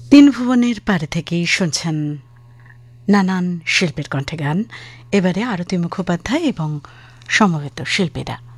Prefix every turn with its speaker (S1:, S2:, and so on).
S1: তিন ভুবনের পারে থেকেই শুনছেন নানান শিল্পীর কণ্ঠে গান। এবারে আরতি মুখোপাধ্যায় এবং সমবেত শিল্পীরা।